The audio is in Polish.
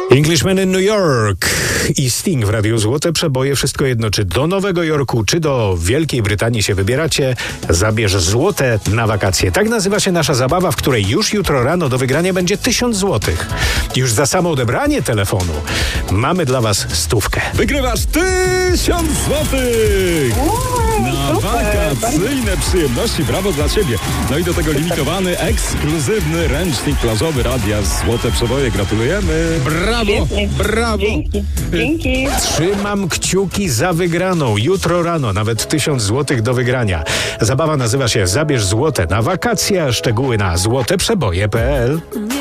Englishman in New York i Sting w Radiu Złote Przeboje. Wszystko jedno, czy do Nowego Jorku, czy do Wielkiej Brytanii się wybieracie, zabierz złote na wakacje. Tak nazywa się nasza zabawa, w której już jutro rano do wygrania będzie 1000 złotych. Już za samo odebranie telefonu mamy dla was 100. Wygrywasz 1000 złotych na wakacyjne przyjemności. Brawo dla ciebie. No i do tego limitowany, ekskluzywny ręcznik plażowy Radia Złote Przeboje. Gratulujemy. Brawo, Świetnie. brawo. Dzięki. Trzymam kciuki za wygraną. Jutro rano nawet 1000 złotych do wygrania. Zabawa nazywa się Zabierz złote na wakacje, a szczegóły na złoteprzeboje.pl.